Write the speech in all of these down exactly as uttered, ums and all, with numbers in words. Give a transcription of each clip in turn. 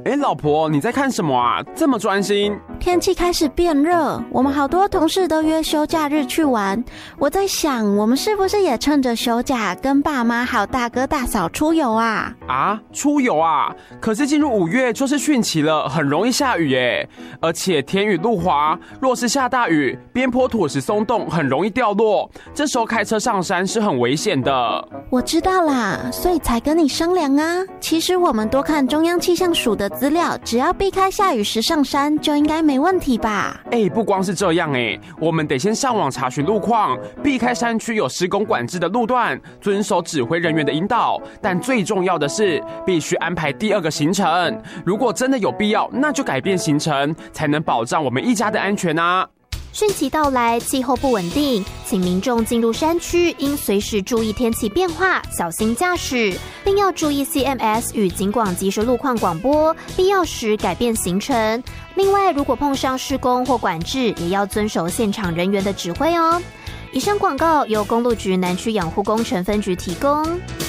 哎，老婆，你在看什么啊？这么专心？ 天气开始变热，我们好多同事都约休假日去玩。我在想，我们是不是也趁着休假跟爸妈还有大哥大嫂出游啊？ 啊，出游啊？可是进入五月就是汛期了，很容易下雨耶。而且天雨路滑，若是下大雨，边坡土石松动，很容易掉落。这时候开车上山是很危险的。 我知道啦，所以才跟你商量啊。其实我们多看中央气象署的资料，只要避开下雨时上山，就应该没问题吧？ 哎，不光是这样哎，我们得先上网查询路况，避开山区有施工管制的路段，遵守指挥人员的引导。但最重要的是，必须安排第二个行程。如果真的有必要，那就改变行程，才能保障我们一家的安全啊。 汛期到来，气候不稳定，请民众进入山区应随时注意天气变化，小心驾驶，并要注意 C M S 与警广即时路况广播，必要时改变行程。另外，如果碰上施工或管制，也要遵守现场人员的指挥哦。以上广告由公路局南区养护工程分局提供。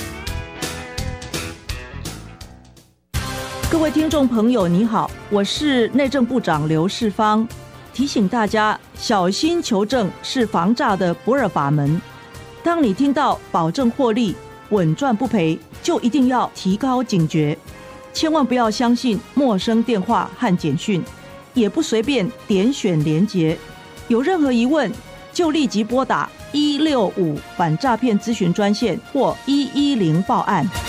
各位听众朋友，你好，我是内政部长刘世芳。提醒大家，小心求证是防诈的不二法门。当你听到保证获利、稳赚不赔，就一定要提高警觉，千万不要相信陌生电话和简讯，也不随便点选连结。有任何疑问，就立即拨打一六五反诈骗咨询专线或一一零报案。